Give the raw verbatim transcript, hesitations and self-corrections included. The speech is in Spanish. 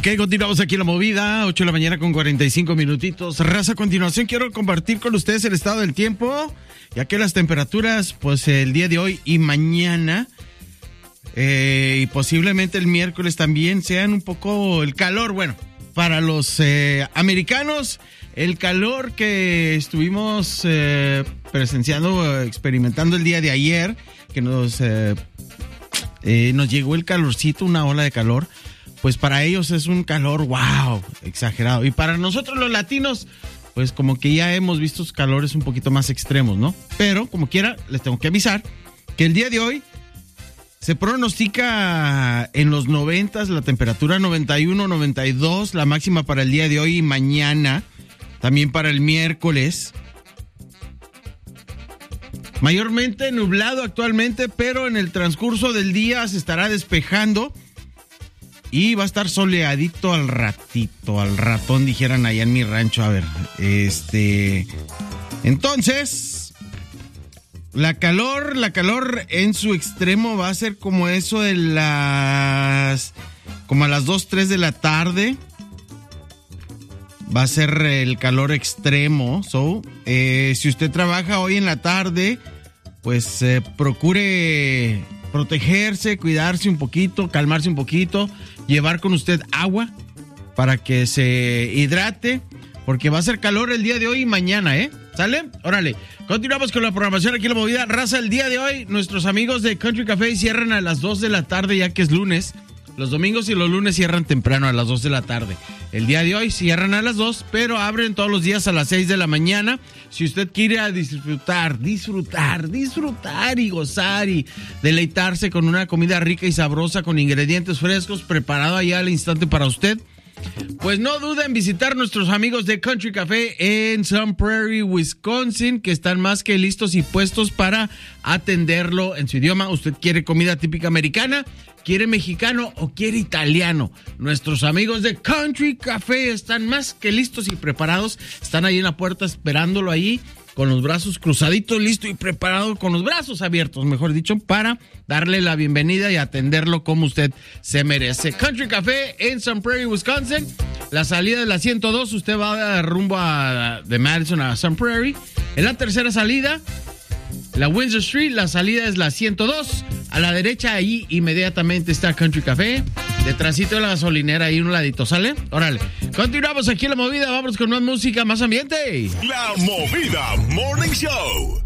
Ok, continuamos aquí en la movida, ocho de la mañana con cuarenta y cinco minutitos. Raza, a continuación quiero compartir con ustedes el estado del tiempo, ya que las temperaturas, pues el día de hoy y mañana, eh, y posiblemente el miércoles también, sean un poco el calor, bueno, para los eh, americanos, el calor que estuvimos eh, presenciando, experimentando el día de ayer, que nos, eh, eh, nos llegó el calorcito, una ola de calor. Pues para ellos es un calor, wow, exagerado. Y para nosotros los latinos, pues como que ya hemos visto calores un poquito más extremos, ¿no? Pero, como quiera, les tengo que avisar que el día de hoy se pronostica en los noventas, la temperatura noventa y uno, noventa y dos, la máxima para el día de hoy y mañana, también para el miércoles. Mayormente nublado actualmente, pero en el transcurso del día se estará despejando. Y va a estar soleadito al ratito, al ratón, dijeran allá en mi rancho. A ver, este... Entonces, la calor, la calor en su extremo va a ser como eso de las... Como a las dos, tres de la tarde. Va a ser el calor extremo. So, eh, si usted trabaja hoy en la tarde, pues eh, procure protegerse, cuidarse un poquito, calmarse un poquito, llevar con usted agua para que se hidrate, porque va a ser calor el día de hoy y mañana, ¿eh? ¿Sale? Órale. Continuamos con la programación aquí en la movida. Raza, el día de hoy, nuestros amigos de Country Café cierran a las dos de la tarde, ya que es lunes. Los domingos y los lunes cierran temprano a las dos de la tarde. El día de hoy cierran a las dos, pero abren todos los días a las seis de la mañana. Si usted quiere a disfrutar, disfrutar, disfrutar y gozar y deleitarse con una comida rica y sabrosa con ingredientes frescos, preparado allá al instante para usted, pues no duden en visitar nuestros amigos de Country Café en Sun Prairie, Wisconsin, que están más que listos y puestos para atenderlo en su idioma. ¿Usted quiere comida típica americana? ¿Quiere mexicano o quiere italiano? Nuestros amigos de Country Café están más que listos y preparados. Están ahí en la puerta esperándolo ahí con los brazos cruzaditos, listo y preparado, con los brazos abiertos, mejor dicho, para darle la bienvenida y atenderlo como usted se merece. Country Café en Sun Prairie, Wisconsin. La salida de la ciento dos, usted va rumbo a, de Madison a Sun Prairie. En la tercera salida, la Windsor Street, la salida es la ciento dos. A la derecha, ahí inmediatamente está Country Café. Detrásito de la gasolinera, ahí un ladito, ¿sale? Órale. Continuamos aquí en la movida, vámonos con más música, más ambiente. La Movida Morning Show.